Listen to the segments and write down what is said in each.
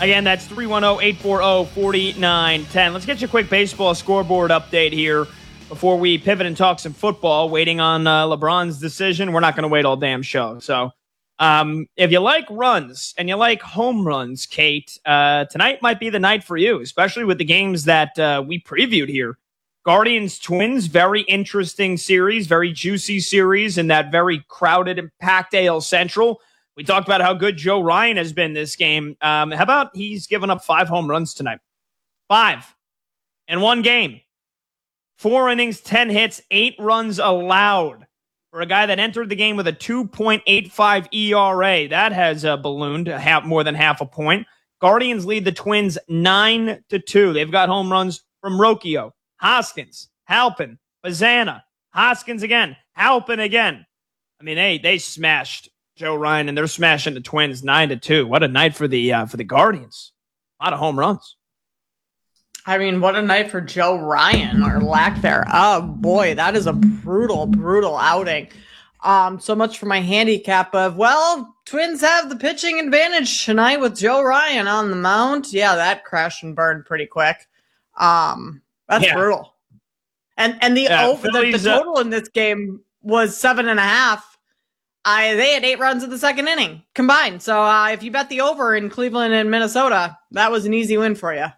Again, that's 310-840-4910. Let's get you a quick baseball scoreboard update here before we pivot and talk some football. Waiting on LeBron's decision. We're not going to wait all damn show. So if you like runs and you like home runs, Kate, tonight might be the night for you, especially with the games that we previewed here. Guardians Twins, very interesting series, very juicy series in that very crowded and packed AL Central. We talked about how good Joe Ryan has been this game. How about he's given up 5 home runs tonight? 5 in one game. 4 innings, 10 hits, 8 runs allowed for a guy that entered the game with a 2.85 ERA. That has ballooned more than half a point. Guardians lead the Twins 9-2. They've got home runs from Rocchio, Hoskins, Halpin, Bazana, Hoskins again, Halpin again. I mean, they smashed Joe Ryan, and they're smashing the Twins 9-2. What a night for the Guardians. A lot of home runs. I mean, what a night for Joe Ryan, or lack there. Oh, boy, that is a brutal, brutal outing. So much for my handicap of, well, Twins have the pitching advantage tonight with Joe Ryan on the mound. Yeah, that crashed and burned pretty quick. That's brutal. And the total in this game was 7.5. They had 8 runs in the second inning combined. So if you bet the over in Cleveland and Minnesota, that was an easy win for you.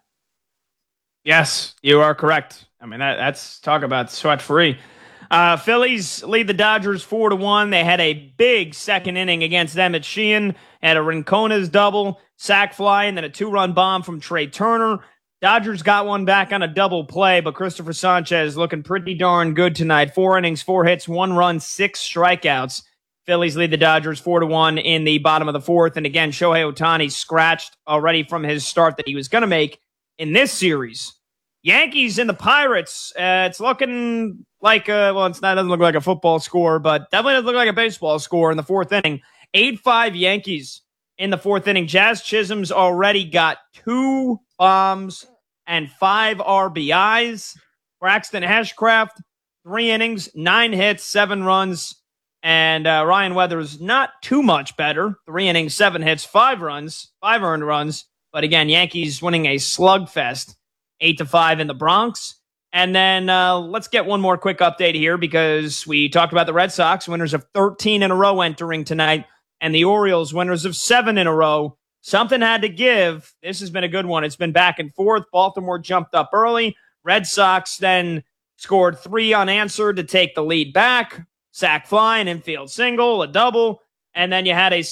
Yes, you are correct. I mean, that's talk about sweat-free. Phillies lead the Dodgers 4-1. They had a big second inning against them at Sheehan. Had a Rincona's double, sac fly, and then a 2-run bomb from Trey Turner. Dodgers got one back on a double play, but Christopher Sanchez looking pretty darn good tonight. 4 innings, 4 hits, 1 run, 6 strikeouts. Phillies lead the Dodgers 4-1 in the bottom of the 4th. And again, Shohei Ohtani scratched already from his start that he was going to make in this series. Yankees and the Pirates. It's looking like it doesn't look like a football score, but definitely doesn't look like a baseball score in the 4th inning. 8-5 Yankees in the 4th inning. Jazz Chisholm's already got 2 bombs and 5 RBIs. Braxton Hashcraft, 3 innings, 9 hits, 7 runs. And Ryan Weathers, not too much better. 3 innings, 7 hits, 5 runs, 5 earned runs. But again, Yankees winning a slugfest, 8-5 in the Bronx. And then let's get one more quick update here because we talked about the Red Sox, winners of 13 in a row entering tonight, and the Orioles, winners of 7 in a row. Something had to give. This has been a good one. It's been back and forth. Baltimore jumped up early. Red Sox then scored 3 unanswered to take the lead back. Sac fly, an infield single, a double, and then you had a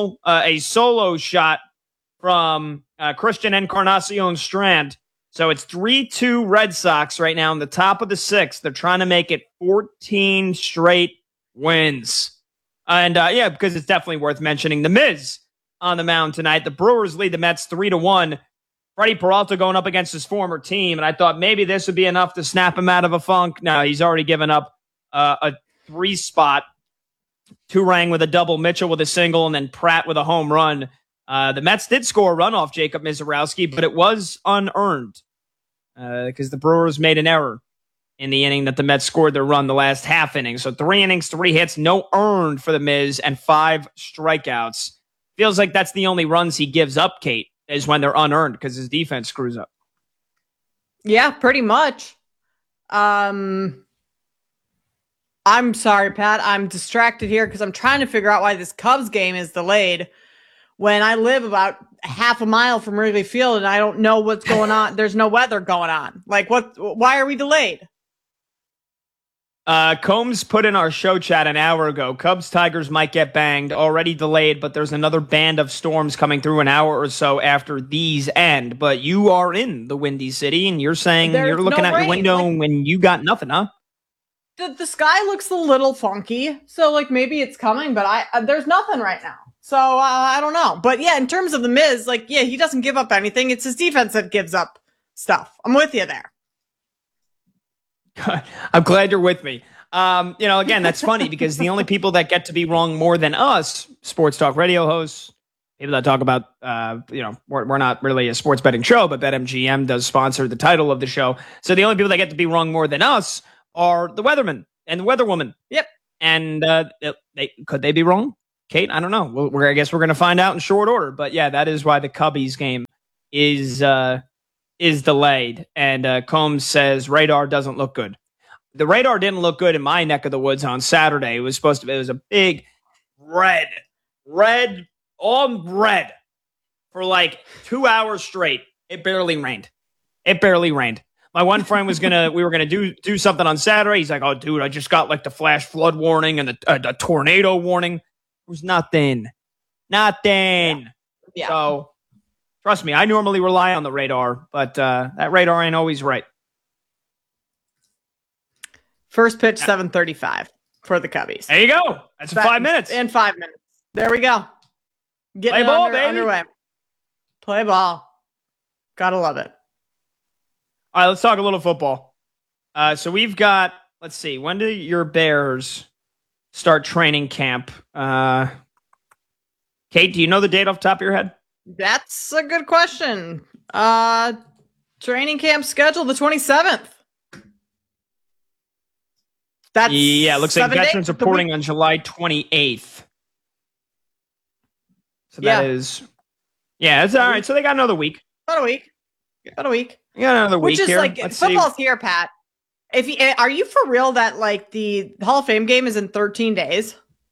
solo shot from Christian Encarnacion Strand. So it's 3-2 Red Sox right now in the top of the 6th. They're trying to make it 14 straight wins. And because it's definitely worth mentioning the Miz on the mound tonight. The Brewers lead the Mets 3-1. Freddie Peralta going up against his former team, and I thought maybe this would be enough to snap him out of a funk. No, he's already given up a 3 spot. Turang with a double, Mitchell with a single, and then Pratt with a home run. The Mets did score a run off Jacob Mizorowski, but it was unearned because the Brewers made an error in the inning that the Mets scored their run the last half inning. So 3 innings, 3 hits, no earned for the Miz, and 5 strikeouts. Feels like that's the only runs he gives up, Kate, is when they're unearned because his defense screws up. Yeah, pretty much. I'm sorry, Pat. I'm distracted here because I'm trying to figure out why this Cubs game is delayed when I live about half a mile from Wrigley Field and I don't know what's going on. There's no weather going on. Like, why are we delayed? Combs put in our show chat an hour ago. Cubs Tigers might get banged, already delayed, but there's another band of storms coming through an hour or so after these end. But you are in the Windy City and you're saying you're looking out your window when you got nothing, huh? The sky looks a little funky, so maybe it's coming, but there's nothing right now. So I don't know. But yeah, in terms of the Miz, he doesn't give up anything. It's his defense that gives up stuff. I'm with you there. I'm glad you're with me. Again, that's funny because the only people that get to be wrong more than us, sports talk radio hosts, people that talk about, we're not really a sports betting show, but BetMGM does sponsor the title of the show. So the only people that get to be wrong more than us are the weathermen and the weatherwoman. Yep. And could they be wrong? Kate, I don't know. I guess we're going to find out in short order. But yeah, that is why the Cubbies game is delayed, and Combs says radar doesn't look good. The radar didn't look good in my neck of the woods on Saturday. It was a big red, all red for like 2 hours straight. It barely rained. My one friend we were gonna do something on Saturday. He's like, "Oh, dude, I just got like the flash flood warning and the tornado warning." It was nothing. Yeah. So trust me, I normally rely on the radar, but that radar ain't always right. First pitch, 7:35 for the Cubbies. There you go. That's 5 minutes. In 5 minutes. There we go. Getting Play ball, baby. Underway. Play ball. Gotta love it. All right, let's talk a little football. So we've got, let's see, when do your Bears start training camp? Kate, do you know the date off the top of your head? That's a good question. Training camp schedule the 27th. That's it looks like veterans reporting on July 28th. So that is, it's all right. So they got another week. About a week. You got another week here. Which is Let's football's see. here, Pat. Are you for real that like the Hall of Fame game is in 13 days?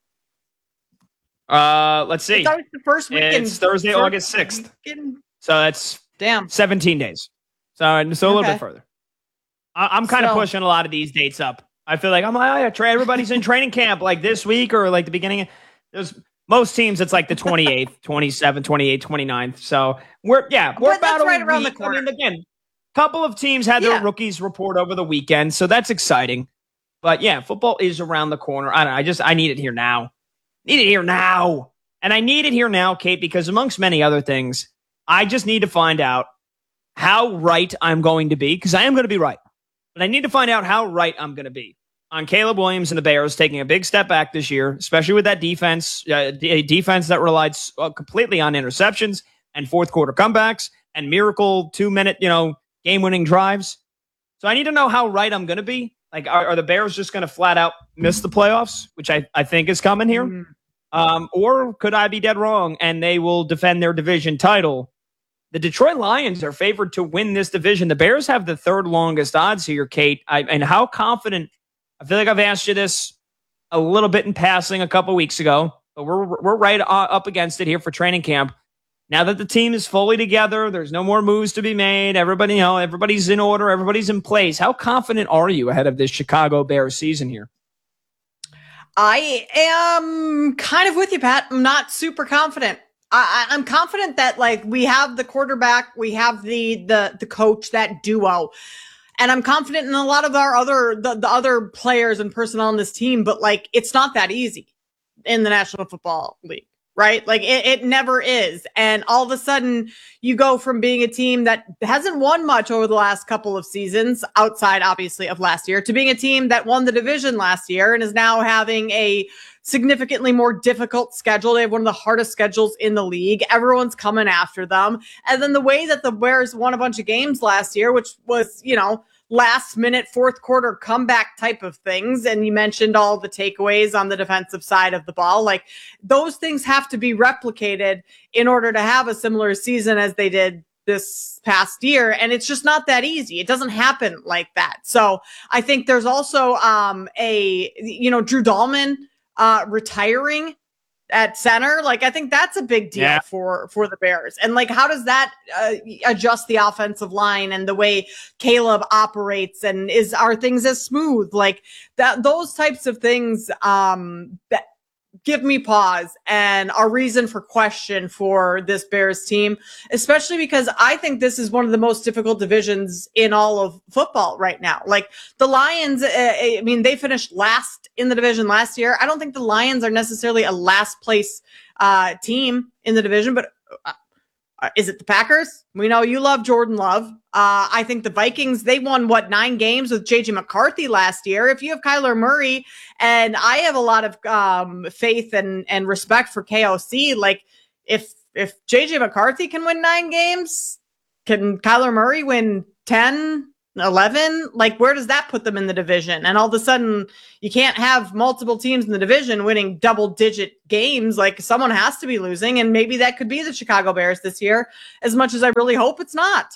Let's see. It's always the first weekend. It's Thursday, August 6th. So that's 17 days. So a little bit further. I'm kind of pushing a lot of these dates up. I feel like everybody's in training camp like this week or like the beginning. There's most teams. It's like the 28th, 27th, 28th, 29th. So we're about right around the corner. I mean, again, a couple of teams had their rookies report over the weekend, so that's exciting. But yeah, football is around the corner. I need it here now. And I need it here now, Kate, because amongst many other things, I just need to find out how right I'm going to be, because I am going to be right. But I need to find out how right I'm going to be on Caleb Williams and the Bears taking a big step back this year, especially with that defense, a defense that relied completely on interceptions and fourth quarter comebacks and miracle 2-minute, game-winning drives. So I need to know how right I'm going to be. Like, are the Bears just going to flat out miss the playoffs, which I think is coming here? Mm-hmm. Or could I be dead wrong and they will defend their division title? The Detroit Lions are favored to win this division. The Bears have the third longest odds here, Kate. And how confident? I feel like I've asked you this a little bit in passing a couple weeks ago, but we're right up against it here for training camp. Now that the team is fully together, there's no more moves to be made. Everybody's in order. Everybody's in place. How confident are you ahead of this Chicago Bears season here? I am kind of with you, Pat. I'm not super confident. I'm confident that we have the quarterback, we have the coach, that duo, and I'm confident in a lot of our other players and personnel on this team. But it's not that easy in the National Football League, right? It never is. And all of a sudden, you go from being a team that hasn't won much over the last couple of seasons, outside obviously of last year, to being a team that won the division last year and is now having a significantly more difficult schedule. They have one of the hardest schedules in the league. Everyone's coming after them. And then the way that the Bears won a bunch of games last year, which was, last minute fourth quarter comeback type of things. And you mentioned all the takeaways on the defensive side of the ball. Those things have to be replicated in order to have a similar season as they did this past year. And it's just not that easy. It doesn't happen like that. So I think there's also Drew Dahlman retiring at center. I think that's a big deal for the Bears. And how does that adjust the offensive line and the way Caleb operates, and are things as smooth that? Those types of things that give me pause and a reason for question for this Bears team, especially because I think this is one of the most difficult divisions in all of football right now. The Lions, they finished last in the division last year. I don't think the Lions are necessarily a last place team in the division, but is it the Packers? We know you love Jordan Love. I think the Vikings, they won 9 games with JJ McCarthy last year. If you have Kyler Murray, and I have a lot of faith and respect for KOC, if JJ McCarthy can win 9 games, can Kyler Murray win 10, 11? Like, where does that put them in the division? And all of a sudden, you can't have multiple teams in the division winning double-digit games. Like, someone has to be losing, and maybe that could be the Chicago Bears this year, as much as I really hope it's not.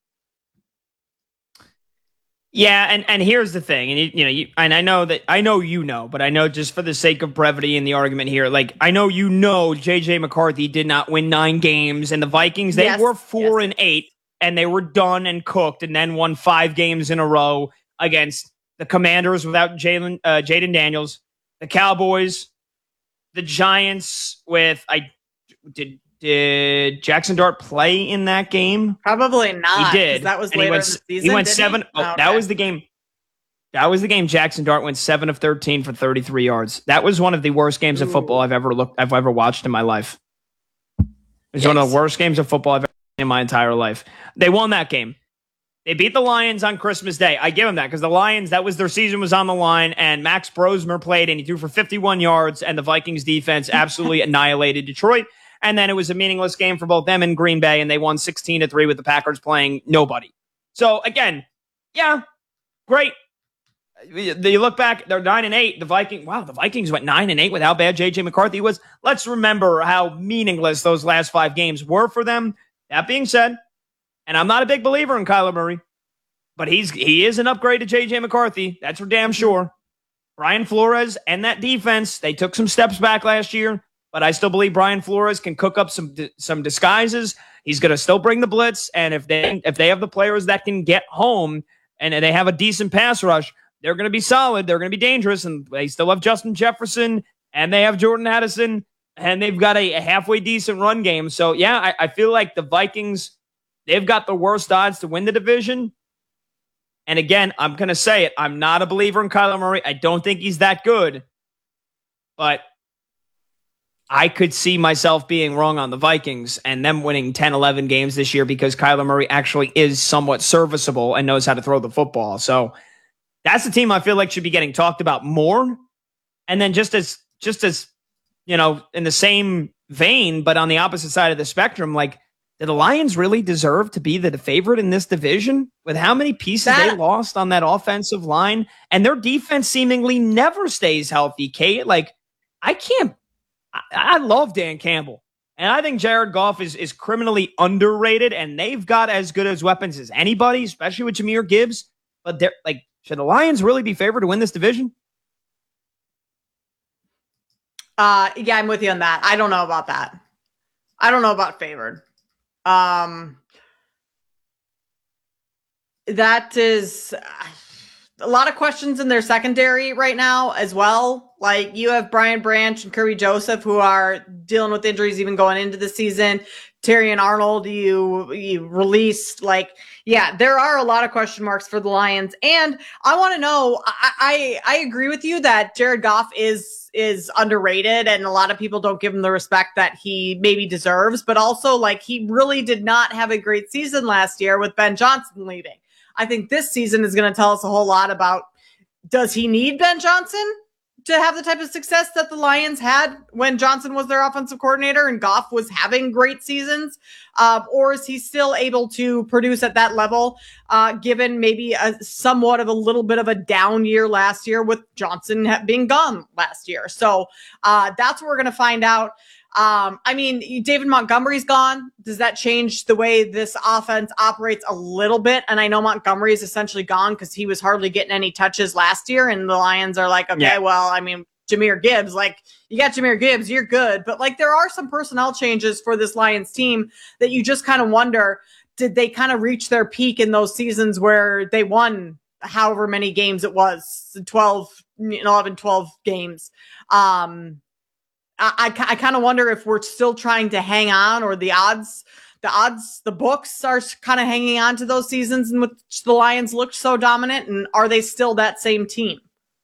Yeah, and here's the thing, and and I know but I know just for the sake of brevity in the argument here, like I know JJ McCarthy did not win 9 games, and the Vikings they were 4-8, and they were done and cooked, and then won 5 games in a row against the Commanders without Jaden Daniels, the Cowboys, the Giants Did Jackson Dart play in that game? Probably not. He did. That was later in the season. He went 7. Okay. That was the game. That was the game. Jackson Dart went 7 of 13 for 33 yards. That was one of the worst games of football I've ever watched in my life. It was one of the worst games of football I've ever seen in my entire life. They won that game. They beat the Lions on Christmas Day. I give them that because the Lions, their season was on the line, and Max Brosmer played, and he threw for 51 yards, and the Vikings defense absolutely annihilated Detroit. And then it was a meaningless game for both them and Green Bay, and they won 16-3 with the Packers playing nobody. So again, yeah, great. You look back, they're 9-8. The Vikings went 9-8 with how bad JJ McCarthy was. Let's remember how meaningless those last 5 games were for them. That being said, and I'm not a big believer in Kyler Murray, but he is an upgrade to JJ McCarthy. That's for damn sure. Brian Flores and that defense, they took some steps back last year. But I still believe Brian Flores can cook up some disguises. He's going to still bring the blitz, and if they have the players that can get home and they have a decent pass rush, they're going to be solid. They're going to be dangerous, and they still have Justin Jefferson, and they have Jordan Addison, and they've got a halfway decent run game. So yeah, I feel like the Vikings, they've got the worst odds to win the division. And again, I'm going to say it. I'm not a believer in Kyler Murray. I don't think he's that good, but I could see myself being wrong on the Vikings and them winning 10, 11 games this year because Kyler Murray actually is somewhat serviceable and knows how to throw the football. So that's the team I feel like should be getting talked about more. And then just as in the same vein, but on the opposite side of the spectrum, like, do the Lions really deserve to be the favorite in this division with how many pieces they lost on that offensive line? And their defense seemingly never stays healthy, Kate. Like, I love Dan Campbell, and I think Jared Goff is criminally underrated, and they've got as good as weapons as anybody, especially with Jahmyr Gibbs. But should the Lions really be favored to win this division? Yeah, I'm with you on that. I don't know about that. I don't know about favored. That is a lot of questions in their secondary right now as well. Like, you have Brian Branch and Kirby Joseph who are dealing with injuries even going into the season. Terry and Arnold, you released. Like, yeah, there are a lot of question marks for the Lions. And I want to know, I agree with you that Jared Goff is underrated, and a lot of people don't give him the respect that he maybe deserves. But also, like, he really did not have a great season last year with Ben Johnson leaving. I think this season is going to tell us a whole lot about, does he need Ben Johnson to have the type of success that the Lions had when Johnson was their offensive coordinator and Goff was having great seasons? Or is he still able to produce at that level, given maybe a somewhat of a little bit of a down year last year with Johnson being gone last year? So that's what we're going to find out. I mean, David Montgomery's gone. Does that change the way this offense operates a little bit? And I know Montgomery is essentially gone because he was hardly getting any touches last year. And the Lions are like, okay, well, I mean, Jahmyr Gibbs, like, you got Jahmyr Gibbs, you're good. But like, there are some personnel changes for this Lions team that you just kind of wonder, did they kind of reach their peak in those seasons where they won however many games it was, 11, 12 games? I kind of wonder if we're still trying to hang on, or the books are kind of hanging on to those seasons in which the Lions looked so dominant, and are they still that same team?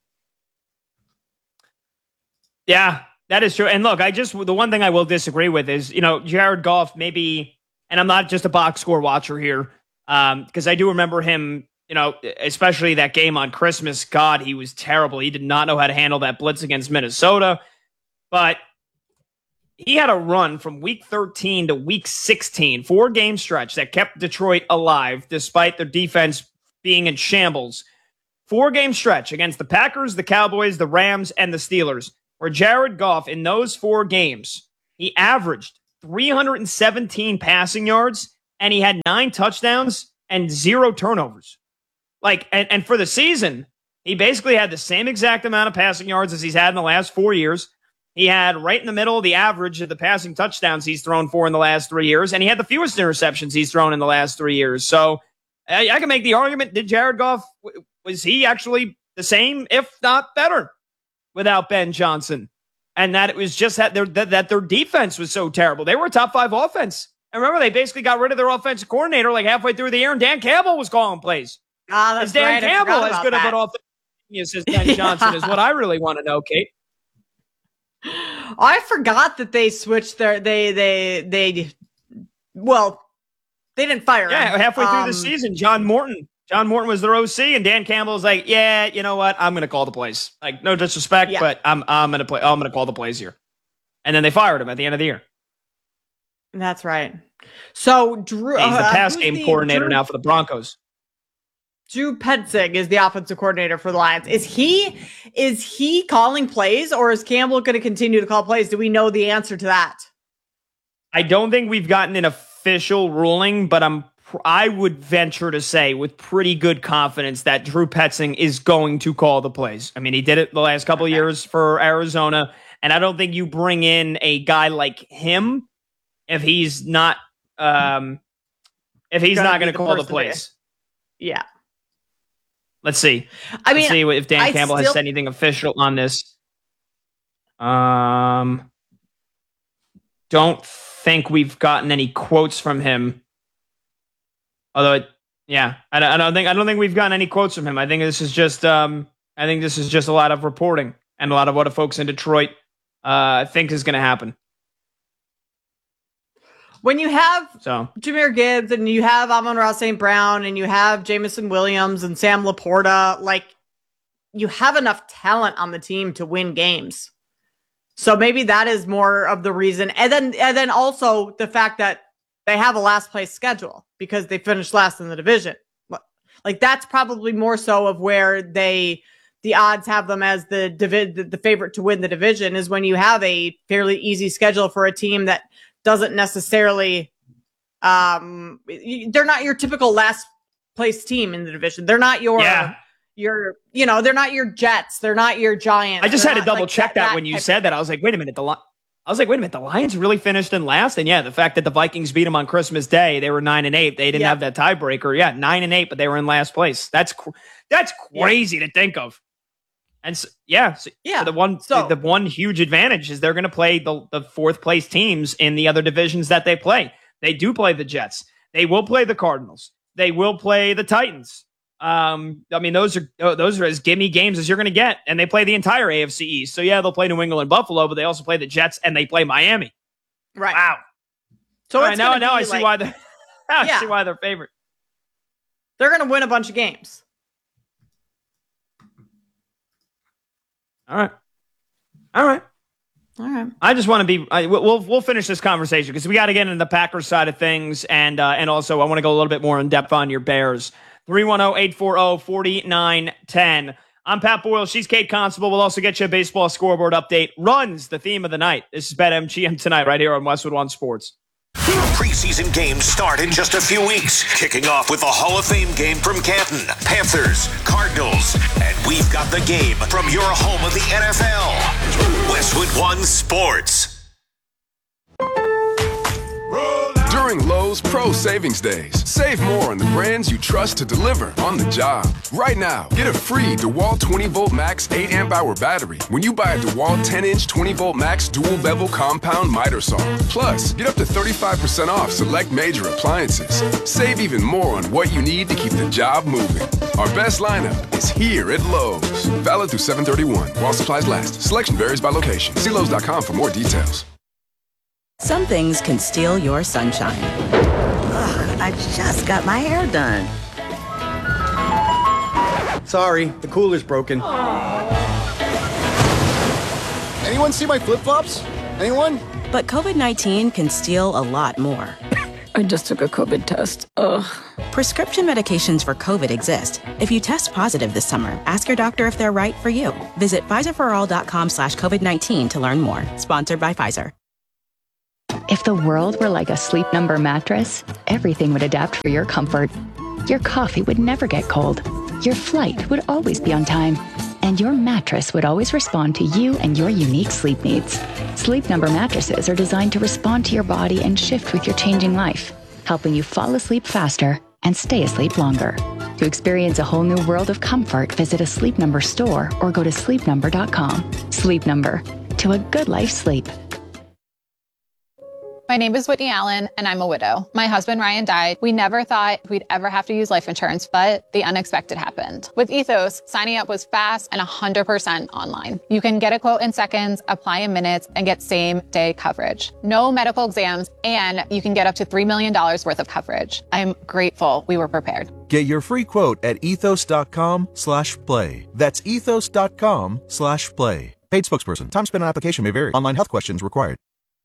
Yeah, that is true. And look, the one thing I will disagree with is, Jared Goff maybe, and I'm not just a box score watcher here, because I do remember him, especially that game on Christmas. God, he was terrible. He did not know how to handle that blitz against Minnesota. But he had a run from week 13 to week 16, 4-game stretch that kept Detroit alive, despite their defense being in shambles. 4-game stretch against the Packers, the Cowboys, the Rams, and the Steelers, where Jared Goff, in those 4 games, he averaged 317 passing yards, and he had 9 touchdowns and 0 turnovers. And for the season, he basically had the same exact amount of passing yards as he's had in the last 4 years. He had right in the middle of the average of the passing touchdowns he's thrown for in the last 3 years, and he had the fewest interceptions he's thrown in the last 3 years. So I can make the argument, did Jared Goff, was he actually the same, if not better, without Ben Johnson? And that it was just that their defense was so terrible. They were a top 5 offense. And remember, they basically got rid of their offensive coordinator like halfway through the year, and Dan Campbell was calling plays. That's Is Dan right. Campbell as good of an offensive genius as Ben Johnson is what I really want to know, Kate. I forgot that they switched their they didn't fire him. Yeah, halfway through the season, John Morton was their OC, and Dan Campbell was like, "Yeah, you know what? I'm going to call the plays. Like, no disrespect, but I'm going to play. I'm going to call the plays here." And then they fired him at the end of the year. That's right. So Drew, he's the pass game coordinator now for the Broncos. Drew Petzing is the offensive coordinator for the Lions. Is he calling plays, or is Campbell going to continue to call plays? Do we know the answer to that? I don't think we've gotten an official ruling, but I would venture to say with pretty good confidence that Drew Petzing is going to call the plays. I mean, he did it the last couple of years for Arizona, and I don't think you bring in a guy like him if he's not going to call the plays. Yeah. Let's see. Let's see if Dan Campbell has said anything official on this. Don't think we've gotten any quotes from him. Although, I don't think we've gotten any quotes from him. I think this is just a lot of reporting and a lot of what the folks in Detroit think is going to happen. When you have Jahmyr Gibbs and you have Amon-Ra St. Brown and you have Jameson Williams and Sam Laporta, like, you have enough talent on the team to win games. So maybe that is more of the reason. And then also the fact that they have a last place schedule because they finished last in the division. Like, that's probably more so of where the odds have them as the favorite to win the division, is when you have a fairly easy schedule for a team that doesn't necessarily, they're not your typical last place team in the divition. They're not they're not your Jets. They're not your Giants. I just had to double check that when you said that. I was like, wait a minute. The Lions really finished in last. And the fact that the Vikings beat them on Christmas Day, they were 9-8. They didn't have that tiebreaker. 9-8, but they were in last place. That's crazy to think of. And so the one huge advantage is they're going to play the fourth place teams in the other divisions that they play. They do play the Jets. They will play the Cardinals. They will play the Titans. I mean, those are as gimme games as you're going to get, and they play the entire AFC East. So they'll play New England and Buffalo, but they also play the Jets and they play Miami. Right. Wow. So now I see why see why they're favorite. They're going to win a bunch of games. All right. I just want to be. We'll finish this conversation because we got to get into the Packers side of things, and also I want to go a little bit more in depth on your Bears. 310-840-4910. I'm Pat Boyle. She's Kate Constable. We'll also get you a baseball scoreboard update. Runs the theme of the night. This is BetMGM tonight, right here on Westwood One Sports. Preseason games start in just a few weeks, kicking off with a Hall of Fame game from Canton, Panthers, Cardinals, and we've got the game from your home of the NFL, Westwood One Sports. During Lowe's Pro Savings Days, save more on the brands you trust to deliver on the job. Right now, get a free DeWalt 20-volt max 8-amp-hour battery when you buy a DeWalt 10-inch 20-volt max dual-bevel compound miter saw. Plus, get up to 35% off select major appliances. Save even more on what you need to keep the job moving. Our best lineup is here at Lowe's. Valid through 7/31 while supplies last. Selection varies by location. See Lowe's.com for more details. Some things can steal your sunshine. Ugh, I just got my hair done. Sorry, the cooler's broken. Anyone see my flip-flops? Anyone? But COVID-19 can steal a lot more. I just took a COVID test. Ugh. Prescription medications for COVID exist. If you test positive this summer, ask your doctor if they're right for you. Visit PfizerForAll.com/COVID-19 to learn more. Sponsored by Pfizer. If the world were like a Sleep Number mattress, everything would adapt for your comfort. Your coffee would never get cold. Your flight would always be on time. And your mattress would always respond to you and your unique sleep needs. Sleep Number mattresses are designed to respond to your body and shift with your changing life, helping you fall asleep faster and stay asleep longer. To experience a whole new world of comfort, visit a Sleep Number store or go to sleepnumber.com. Sleep Number. To a good life sleep. My name is Whitney Allen, and I'm a widow. My husband, Ryan, died. We never thought we'd ever have to use life insurance, but the unexpected happened. With Ethos, signing up was fast and 100% online. You can get a quote in seconds, apply in minutes, and get same-day coverage. No medical exams, and you can get up to $3 million worth of coverage. I'm grateful we were prepared. Get your free quote at ethos.com/play. That's ethos.com/play. Paid spokesperson. Time spent on application may vary. Online health questions required.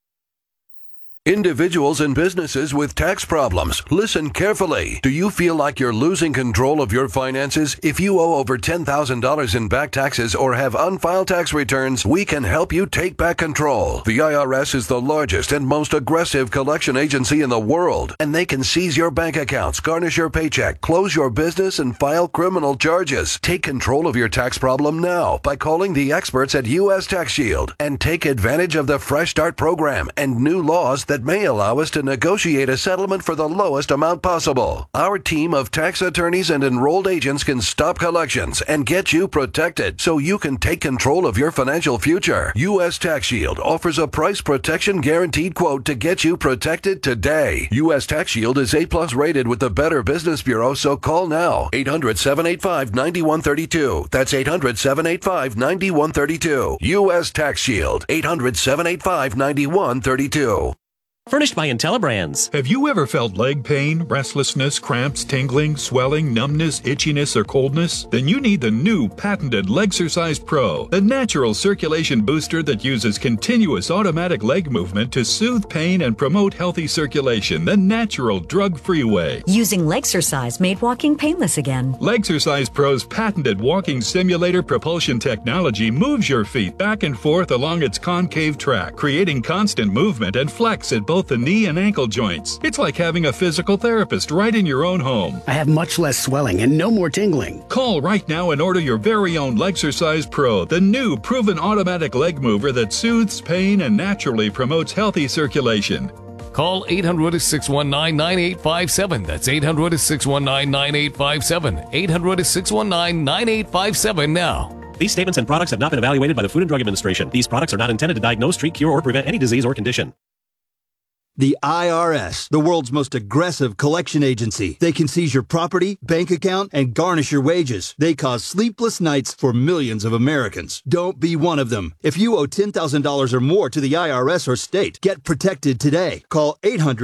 Individuals and businesses with tax problems, listen carefully. Do you feel like you're losing control of your finances? If you owe over $10,000 in back taxes or have unfiled tax returns, we can help you take back control. The IRS is the largest and most aggressive collection agency in the world, and they can seize your bank accounts, garnish your paycheck, close your business, and file criminal charges. Take control of your tax problem now by calling the experts at U.S. Tax Shield and take advantage of the Fresh Start program and new laws that may allow us to negotiate a settlement for the lowest amount possible. Our team of tax attorneys and enrolled agents can stop collections and get you protected so you can take control of your financial future. U.S. Tax Shield offers a price protection guaranteed quote to get you protected today. U.S. Tax Shield is A+ rated with the Better Business Bureau, so call now. 800-785-9132. That's 800-785-9132. U.S. Tax Shield. 800-785-9132. Furnished by IntelliBrands. Have you ever felt leg pain, restlessness, cramps, tingling, swelling, numbness, itchiness, or coldness? Then you need the new patented Legsercise Pro, the natural circulation booster that uses continuous automatic leg movement to soothe pain and promote healthy circulation the natural, drug-free way. Using Legsercise made walking painless again. Legsercise Pro's patented walking simulator propulsion technology moves your feet back and forth along its concave track, creating constant movement and flex at both the knee and ankle joints. It's like having a physical therapist right in your own home. I have much less swelling and no more tingling. Call right now and order your very own Legsercise Pro, the new proven automatic leg mover that soothes pain and naturally promotes healthy circulation. Call 800-619-9857. That's 800-619-9857. 800-619-9857 now. These statements and products have not been evaluated by the Food and Drug Administration. These products are not intended to diagnose, treat, cure, or prevent any disease or condition. The IRS, the world's most aggressive collection agency. They can seize your property, bank account, and garnish your wages. They cause sleepless nights for millions of Americans. Don't be one of them. If you owe $10,000 or more to the IRS or state, get protected today. Call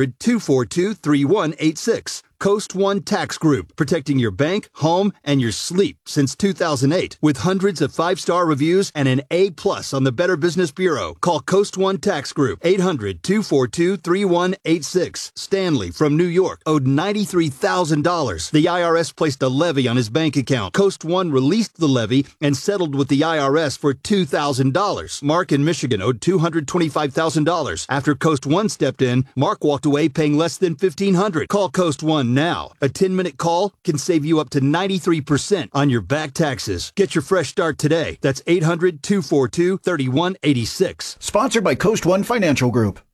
800-242-3186. Coast One Tax Group, protecting your bank, home, and your sleep since 2008. With hundreds of 5-star reviews and an A+ on the Better Business Bureau. Call Coast One Tax Group, 800-242-3186. Stanley from New York owed $93,000. The IRS placed a levy on his bank account. Coast One released the levy and settled with the IRS for $2,000. Mark in Michigan owed $225,000. After Coast One stepped in, Mark walked away paying less than $1,500. Call Coast One now. A 10-minute call can save you up to 93% on your back taxes. Get your fresh start today. That's 800-242-3186. Sponsored by Coast One Financial Group.